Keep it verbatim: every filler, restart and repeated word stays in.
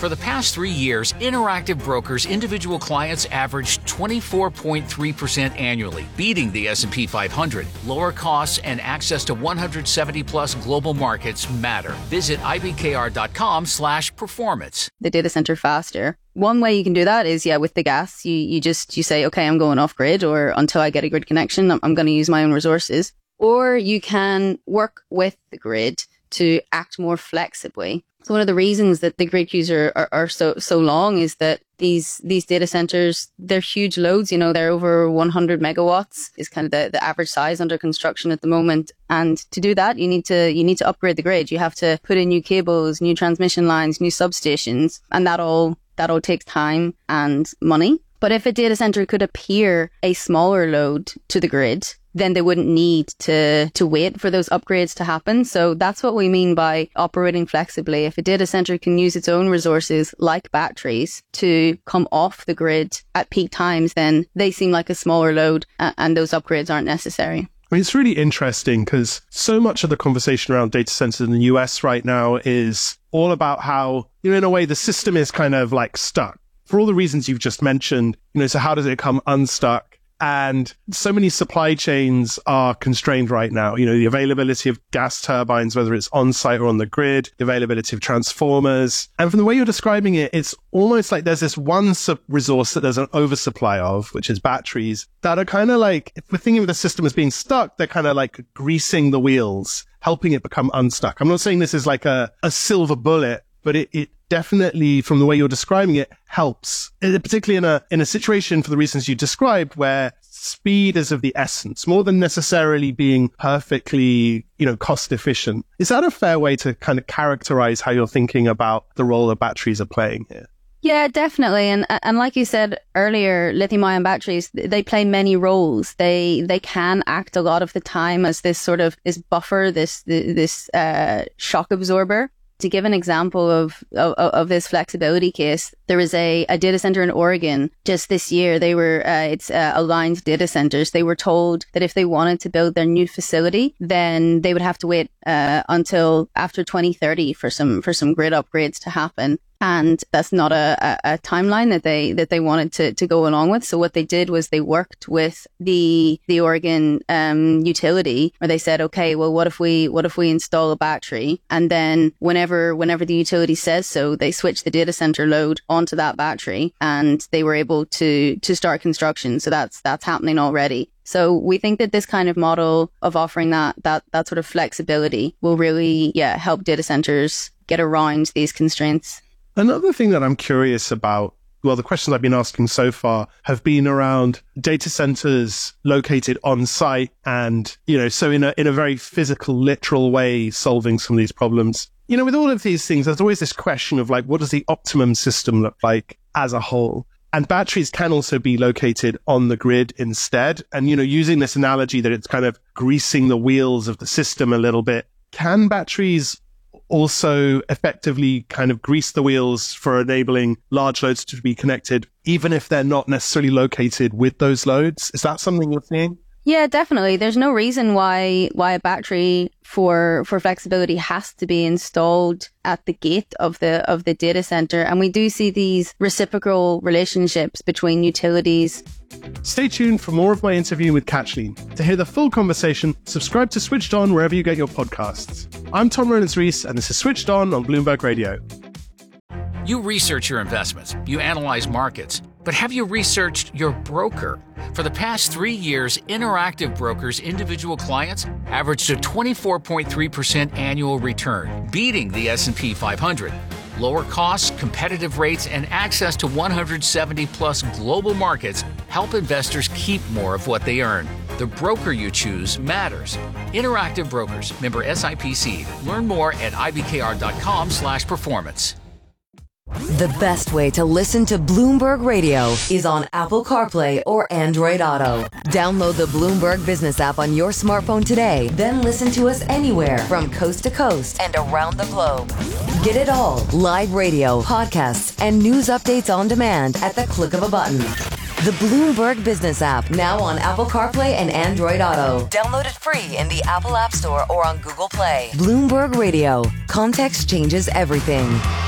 For the past three years, Interactive Brokers individual clients averaged twenty-four point three percent annually, beating the S and P five hundred. Lower costs and access to one hundred seventy plus global markets matter. Visit I B K R dot com slash performance. The data center faster. One way you can do that is, yeah, with the gas, you, you just, you say, okay, I'm going off grid, or until I get a grid connection, I'm, I'm going to use my own resources. Or you can work with the grid to act more flexibly. So one of the reasons that the grid queues are, are, are so so long is that these these data centers, they're huge loads. You know, they're over one hundred megawatts is kind of the, the average size under construction at the moment. And to do that, you need to you need to upgrade the grid. You have to put in new cables, new transmission lines, new substations, and that all that all takes time and money. But if a data center could appear a smaller load to the grid, then they wouldn't need to to wait for those upgrades to happen. So that's what we mean by operating flexibly. If a data center can use its own resources, like batteries, to come off the grid at peak times, then they seem like a smaller load, uh, and those upgrades aren't necessary. I mean, it's really interesting because so much of the conversation around data centers in the U S right now is all about how, you know, in a way, the system is kind of like stuck for all the reasons you've just mentioned. You know, so how does it come unstuck? And so many supply chains are constrained right now. You know, the availability of gas turbines, whether it's on site or on the grid, the availability of transformers. And from the way you're describing it, it's almost like there's this one sub- resource that there's an oversupply of, which is batteries, that are kind of like, if we're thinking of the system as being stuck, they're kind of like greasing the wheels, helping it become unstuck. I'm not saying this is like a, a silver bullet, but it, it definitely, from the way you're describing it, helps, particularly in a in a situation for the reasons you described, where speed is of the essence, more than necessarily being perfectly, you know, cost efficient. Is that a fair way to kind of characterize how you're thinking about the role that batteries are playing here? Yeah, definitely. And and like you said earlier, lithium-ion batteries, they play many roles. They they can act a lot of the time as this sort of this buffer, this this uh, shock absorber. To give an example of, of, of this flexibility case, there was a, a data center in Oregon just this year. They were, uh, it's uh, Aligned Data Centers. They were told that if they wanted to build their new facility, then they would have to wait uh, until after twenty thirty for some for some grid upgrades to happen. And that's not a, a, a timeline that they that they wanted to, to go along with. So what they did was they worked with the the Oregon um, utility, where they said, okay, well, what if we what if we install a battery, and then whenever whenever the utility says so, they switch the data center load onto that battery, and they were able to to start construction. So that's that's happening already. So we think that this kind of model of offering that that that sort of flexibility will really, yeah, help data centers get around these constraints. Another thing that I'm curious about, well, the questions I've been asking so far have been around data centers located on site and, you know, so in a in a very physical, literal way, solving some of these problems. You know, with all of these things, there's always this question of like, what does the optimum system look like as a whole? And batteries can also be located on the grid instead. And, you know, using this analogy that it's kind of greasing the wheels of the system a little bit, can batteries also effectively kind of grease the wheels for enabling large loads to be connected, even if they're not necessarily located with those loads? Is that something you're seeing? Yeah, definitely. There's no reason why why a battery for for flexibility has to be installed at the gate of the of the data center. And we do see these reciprocal relationships between utilities. Stay tuned for more of my interview with Kathleen. To hear the full conversation, subscribe to Switched On wherever you get your podcasts. I'm Tom Rowlands-Rees, and this is Switched On on Bloomberg Radio. You research your investments, you analyze markets, but have you researched your broker? For the past three years, Interactive Brokers individual clients averaged a twenty-four point three percent annual return, beating the S and P five hundred. Lower costs, competitive rates, and access to one hundred seventy plus global markets help investors keep more of what they earn. The broker you choose matters. Interactive Brokers, member S I P C. Learn more at I B K R dot com slash performance. The best way to listen to Bloomberg Radio is on Apple CarPlay or Android Auto. Download the Bloomberg Business app on your smartphone today, then listen to us anywhere from coast to coast and around the globe. Get it all, live radio, podcasts, and news updates on demand at the click of a button. The Bloomberg Business app, now on Apple CarPlay and Android Auto. Download it free in the Apple App Store or on Google Play. Bloomberg Radio. Context changes everything.